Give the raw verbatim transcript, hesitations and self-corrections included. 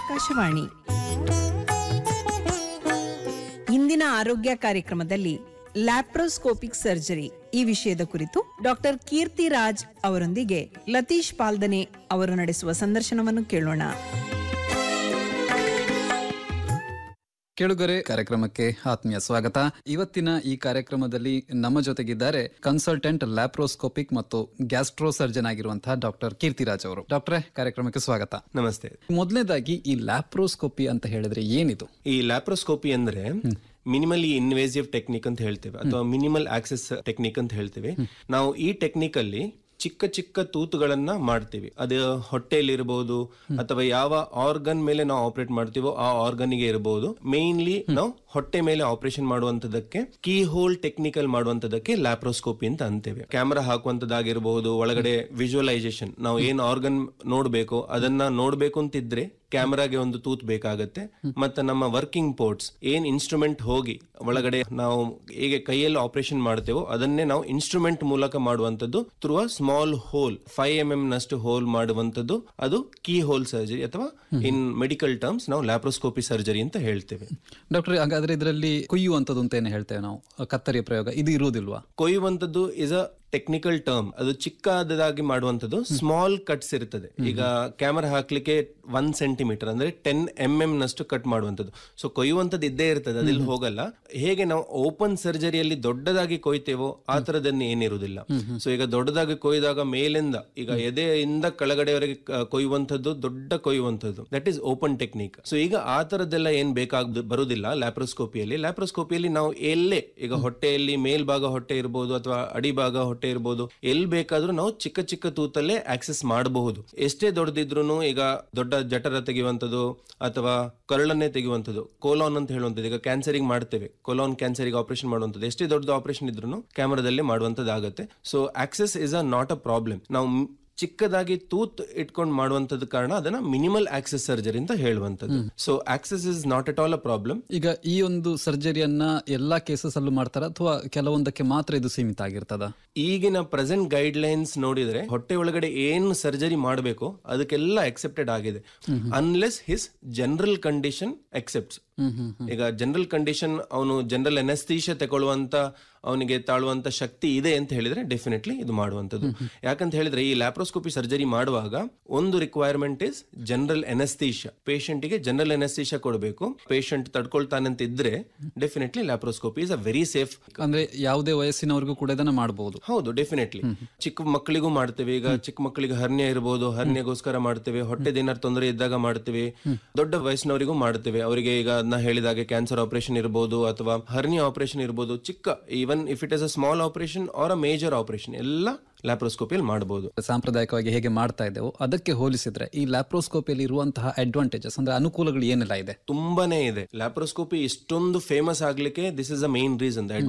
ಆಕಾಶವಾಣಿ. ಇಂದಿನ ಆರೋಗ್ಯ ಕಾರ್ಯಕ್ರಮದಲ್ಲಿ ಲ್ಯಾಪ್ರೋಸ್ಕೋಪಿಕ್ ಸರ್ಜರಿ ಈ ವಿಷಯದ ಕುರಿತು ಡಾಕ್ಟರ್ ಕೀರ್ತಿ ರಾಜ್ ಅವರೊಂದಿಗೆ ಲತೀಶ್ ಪಾಲ್ದನೆ ಅವರು ನಡೆಸುವ ಸಂದರ್ಶನವನ್ನು ಕೇಳೋಣ. ಕೇಳುಗರೆ, ಕಾರ್ಯಕ್ರಮಕ್ಕೆ ಆತ್ಮೀಯ ಸ್ವಾಗತ. ಇವತ್ತಿನ ಈ ಕಾರ್ಯಕ್ರಮದಲ್ಲಿ ನಮ್ಮ ಜೊತೆಗಿದ್ದಾರೆ ಕನ್ಸಲ್ಟೆಂಟ್ ಲ್ಯಾಪ್ರೋಸ್ಕೋಪಿಕ್ ಮತ್ತು ಗ್ಯಾಸ್ಟ್ರೋ ಸರ್ಜನ್ ಆಗಿರುವಂತಹ ಡಾಕ್ಟರ್ ಕೀರ್ತಿರಾಜ್ ಅವರು. ಡಾಕ್ಟ್ರೆ, ಕಾರ್ಯಕ್ರಮಕ್ಕೆ ಸ್ವಾಗತ. ನಮಸ್ತೆ. ಮೊದಲನೇದಾಗಿ ಈ ಲ್ಯಾಪ್ರೋಸ್ಕೋಪಿ ಅಂತ ಹೇಳಿದ್ರೆ ಏನಿದು? ಈ ಲ್ಯಾಪ್ರೋಸ್ಕೋಪಿ ಅಂದ್ರೆ ಮಿನಿಮಲಿ ಇನ್ವೇಸಿವ್ ಟೆಕ್ನಿಕ್ ಅಂತ ಹೇಳ್ತೇವೆ, ಅಥವಾ ಮಿನಿಮಲ್ ಆಕ್ಸೆಸ್ ಟೆಕ್ನಿಕ್ ಅಂತ ಹೇಳ್ತೇವೆ. ನಾವು ಈ ಟೆಕ್ನಿಕ್ ಅಲ್ಲಿ ಚಿಕ್ಕ ಚಿಕ್ಕ ತೂತುಗಳನ್ನ ಮಾಡ್ತೀವಿ. ಅದು ಹೊಟ್ಟೆಯಲ್ಲಿ ಇರಬಹುದು ಅಥವಾ ಯಾವ ಆರ್ಗನ್ ಮೇಲೆ ನಾವು ಆಪರೇಟ್ ಮಾಡ್ತೀವೋ ಆ ಆರ್ಗನ್ ಗೆ ಇರಬಹುದು. ಮೇನ್ಲಿ ನಾವು ಹೊಟ್ಟೆ ಮೇಲೆ operation ಮಾಡುವಂತದಕ್ಕೆ key hole technical ಮಾಡುವಂತದಕ್ಕೆ laparoscopy ಅಂತ ಅಂತೇವೆ. ಕ್ಯಾಮೆರಾ ಹಾಕುವಂತದ್ದಾಗಿರಬಹುದು, ಒಳಗಡೆ ವಿಜುವಲೈಸೇಷನ್, ನಾವು ಏನ್ ಆರ್ಗನ್ ನೋಡ್ಬೇಕು ಅದನ್ನ ನೋಡ್ಬೇಕು ಅಂತಿದ್ರೆ ಕ್ಯಾಮೆರಾಗೆ ಒಂದು ತೂತ್ ಬೇಕಾಗತ್ತೆ. ಮತ್ತೆ ನಮ್ಮ ವರ್ಕಿಂಗ್ ಪೋರ್ಟ್ಸ್, ಏನ್ ಇನ್ಸ್ಟ್ರೂಮೆಂಟ್ ಹೋಗಿ ಒಳಗಡೆ ನಾವು ಹೇಗೆ ಕೈಯಲ್ಲಿ ಆಪರೇಷನ್ ಮಾಡ್ತೇವೋ ಅದನ್ನೇ ನಾವು ಇನ್ಸ್ಟ್ರೂಮೆಂಟ್ ಮೂಲಕ ಮಾಡುವಂತದ್ದು through a small hole, five M M ನಷ್ಟು ಹೋಲ್ ಮಾಡುವಂತದ್ದು, ಅದು ಕೀ ಹೋಲ್ ಸರ್ಜರಿ ಅಥವಾ ಇನ್ ಮೆಡಿಕಲ್ ಟರ್ಮ್ಸ್ ನಾವು ಲ್ಯಾಪ್ರೋಸ್ಕೋಪಿ ಸರ್ಜರಿ ಅಂತ ಹೇಳ್ತೇವೆ. ಡಾಕ್ಟರ್, ಹಾಗಾದ್ರೆ ಇದರಲ್ಲಿ ಕೊಯ್ಯುವಂತದ್ದು ಅಂತ ಏನು ಹೇಳ್ತೇವೆ ನಾವು, ಕತ್ತರಿಯ ಪ್ರಯೋಗ ಇದು ಇರುವುದಿಲ್ವಾ? ಕೊಯ್ಯುವಂತದ್ದು ಇಸ್ ಅ ಟೆಕ್ನಿಕಲ್ ಟರ್ಮ್. ಅದು ಚಿಕ್ಕದಾಗಿ ಮಾಡುವಂತದ್ದು ಸ್ಮಾಲ್ ಕಟ್ಸ್ ಇರ್ತದೆ. ಈಗ ಕ್ಯಾಮರಾ ಹಾಕ್ಲಿಕ್ಕೆ ಒನ್ ಸೆಂಟಿಮೀಟರ್ ಅಂದ್ರೆ ಟೆನ್ ಎಂ ಎಂ ನಷ್ಟು ಕಟ್ ಮಾಡುವಂತದ್ದು. ಸೊ ಕೊಯ್ಯುವಂತದ್ದು ಇದ್ದೇ ಇರ್ತದೆ, ಅದಿಲ್ಲಿ ಹೋಗಲ್ಲ. ಹೇಗೆ ನಾವು ಓಪನ್ ಸರ್ಜರಿಯಲ್ಲಿ ದೊಡ್ಡದಾಗಿ ಕೊಯ್ತೇವೋ ಆ ತರದನ್ನ ಏನಿರುವುದಿಲ್ಲ. ಸೊ ಈಗ ದೊಡ್ಡದಾಗಿ ಕೊಯ್ದಾಗ ಮೇಲಿಂದ ಈಗ ಎದೆಯಿಂದ ಕೆಳಗಡೆವರೆಗೆ ಕೊಯ್ಯುವಂತದ್ದು, ದೊಡ್ಡ ಕೊಯ್ಯುವಂತದ್ದು, that is open technique. So ಈಗ ಆ ತರದ್ದೆಲ್ಲ ಏನ್ ಬೇಕಾಗ ಬರುದಿಲ್ಲ ಲ್ಯಾಪ್ರೋಸ್ಕೋಪಿಯಲ್ಲಿ. ಲ್ಯಾಪ್ರೋಸ್ಕೋಪಿಯಲ್ಲಿ ನಾವು ಎಲ್ಲೇ, ಈಗ ಹೊಟ್ಟೆಯಲ್ಲಿ ಮೇಲ್ಭಾಗ ಹೊಟ್ಟೆ ಇರಬಹುದು ಅಥವಾ ಅಡಿಭಾಗ ಹೊಟ್ಟೆ ಇರಬಹುದು, ಎಲ್ಲಿ ಬೇಕಾದ್ರೂ ನಾವು ಚಿಕ್ಕ ಚಿಕ್ಕ ತೂತಲ್ಲೇ ಆಕ್ಸೆಸ್ ಮಾಡಬಹುದು. ಎಷ್ಟೇ ದೊಡ್ಡದಿದ್ರು, ಈಗ ದೊಡ್ಡ ಜಠರ ತೆಗೆಯುವಂಥದ್ದು ಅಥವಾ ಕರಳನ್ನೇ ತೆಗೆಯುವಂಥದ್ದು, ಕೋಲಾನ್ ಅಂತ ಹೇಳುವಂಥದ್ದು, ಈಗ ಕ್ಯಾನ್ಸರಿಗೆ ಮಾಡ್ತೇವೆ, ಕೋಲಾನ್ ಕ್ಯಾನ್ಸರಿಗೆ ಆಪರೇಷನ್ ಮಾಡುವಂಥದ್ದು, ಎಷ್ಟೇ ದೊಡ್ಡ ಆಪರೇಷನ್ ಇದ್ರು ಕ್ಯಾಮರಾದಲ್ಲಿ ಮಾಡುವಂಥದ್ದು ಆಗುತ್ತೆ. So access is a not a problem. ನಾವು ಚಿಕ್ಕದಾಗಿ ತೂತ್ ಇಟ್ಕೊಂಡು ಮಾಡುವಂತದ ಕಾರಣ ಅದನ್ನ ಮಿನಿಮಲ್ ಆಕ್ಸೆಸ್ ಸರ್ಜರಿ ಅಂತ ಹೇಳುವಂತದ್ದು. So access is not at all a problem. ಈಗ ಈ ಒಂದು ಸರ್ಜರಿಯನ್ನ ಎಲ್ಲಾ ಕೇಸಸ್ ಅಲ್ಲೂ ಮಾಡ್ತಾರ ಅಥವಾ ಕೆಲವೊಂದಕ್ಕೆ ಮಾತ್ರ ಇದು ಸೀಮಿತ ಆಗಿರ್ತದ? ಈಗಿನ ಪ್ರೆಸೆಂಟ್ ಗೈಡ್ ಲೈನ್ಸ್ ನೋಡಿದ್ರೆ ಹೊಟ್ಟೆ ಒಳಗಡೆ ಏನು ಸರ್ಜರಿ ಮಾಡಬೇಕು ಅದಕ್ಕೆಲ್ಲ ಅಕ್ಸೆಪ್ಟೆಡ್ ಆಗಿದೆ, unless his general condition accepts. ಈಗ ಜನರಲ್ ಕಂಡೀಷನ್, ಅವನು ಜನರಲ್ ಎನೆಸ್ಥೀಶಿಯಾ ತಗೊಳ್ಳುವಂತ ಅವನಿಗೆ ತಾಳುವಂತ ಶಕ್ತಿ ಇದೆ ಅಂತ ಹೇಳಿದ್ರೆ ಡೆಫಿನೆಟ್ಲಿ ಇದು ಮಾಡುವಂತದ್ದು. ಯಾಕಂತ ಹೇಳಿದ್ರೆ ಈ ಲ್ಯಾಪ್ರೋಸ್ಕೋಪಿ ಸರ್ಜರಿ ಮಾಡುವಾಗ ಒಂದು ರಿಕ್ವೈರ್ಮೆಂಟ್ ಇಸ್ ಜನರಲ್ ಎನೆಸ್ಥೀಶಿಯಾ. ಪೇಷಂಟ್ ಗೆ ಜನರಲ್ ಎನೆಸ್ಥೀಶಿಯಾ ಕೊಡಬೇಕು. ಪೇಷಂಟ್ ತಡ್ಕೊಳ್ತಾನೆ ಅಂತ ಇದ್ರೆ definitely laparoscopy is a very safe. ಅಂದ್ರೆ ಯಾವುದೇ ವಯಸ್ಸಿನವರೆಗೂ ಕೂಡ ಇದನ್ನ ಮಾಡಬಹುದು. ಹೌದು, ಡೆಫಿನೆಟ್ಲಿ. ಚಿಕ್ಕ ಮಕ್ಕಳಿಗೂ ಮಾಡ್ತೇವೆ. ಈಗ ಚಿಕ್ಕ ಮಕ್ಕಳಿಗೆ ಹರ್ನಿಯ ಇರಬಹುದು, ಹರ್ನಿಯಗೋಸ್ಕರ ಮಾಡ್ತೇವೆ. ಹೊಟ್ಟೆ ಏನಾರು ತೊಂದರೆ ಇದ್ದಾಗ ಮಾಡ್ತೇವೆ. ದೊಡ್ಡ ವಯಸ್ಸಿನವರಿಗೂ ಮಾಡ್ತೇವೆ. ಅವರಿಗೆ ಈಗ ನಾ ಹೇಳಿದಾಗೆ ಕ್ಯಾನ್ಸರ್ ಆಪರೇಷನ್ ಇರಬಹುದು ಅಥವಾ ಹರ್ನಿಯ ಆಪರೇಷನ್ ಇರಬಹುದು. ಚಿಕ್ಕ, even if it is a small operation R a major operation, ಎಲ್ಲ ಲ್ಯಾಪ್ರೋಸ್ಕೋಪಿಯಲ್ಲಿ ಮಾಡಬಹುದು. ಸಾಂಪ್ರದಾಯಿಕವಾಗಿ ಹೇಗೆ ಮಾಡ್ತಾ ಇದ್ದೇವೆ ಅದಕ್ಕೆ ಹೋಲಿಸಿದ್ರೆ ಈ ಲ್ಯಾಪ್ರೋಸ್ಕೋಪಿಯಲ್ಲಿ ಇರುವಂತಹ ಅಡ್ವಾಂಟೇಜಸ್ ಅಂದ್ರೆ ಅನುಕೂಲಗಳು ಏನೆಲ್ಲ ಇದೆ? ತುಂಬಾನೇ ಇದೆ. ಲ್ಯಾಪ್ರೋಸ್ಕೋಪಿ ಇಷ್ಟೊಂದು ಫೇಮಸ್ ಆಗ್ಲಿಕ್ಕೆ this is a main reason.